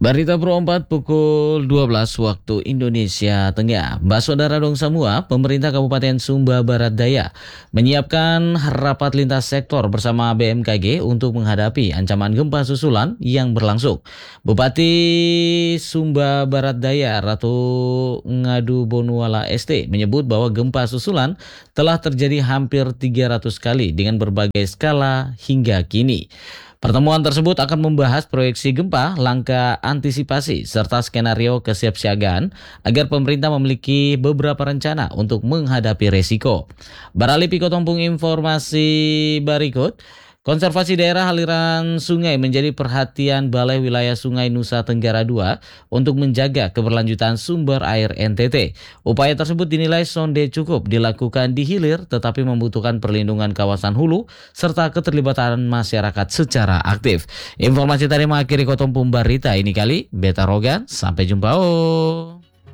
Berita Pro 4 pukul 12 waktu Indonesia Tengah. Saudara dong semua, pemerintah Kabupaten Sumba Barat Daya menyiapkan rapat lintas sektor bersama BMKG untuk menghadapi ancaman gempa susulan yang berlangsung. Bupati Sumba Barat Daya Ratu Ngadu Bonuala ST menyebut bahwa gempa susulan telah terjadi hampir 300 kali dengan berbagai skala hingga kini. Pertemuan tersebut akan membahas proyeksi gempa, langkah antisipasi, serta skenario kesiapsiagaan agar pemerintah memiliki beberapa rencana untuk menghadapi resiko. Beralih pikotompung informasi berikut. Konservasi daerah aliran sungai menjadi perhatian Balai Wilayah Sungai Nusa Tenggara II untuk menjaga keberlanjutan sumber air NTT. Upaya tersebut dinilai sonde cukup dilakukan di hilir tetapi membutuhkan perlindungan kawasan hulu serta keterlibatan masyarakat secara aktif. Informasi tadi mengakhiri kotompung berita ini kali. Beta Rogan, sampai jumpa.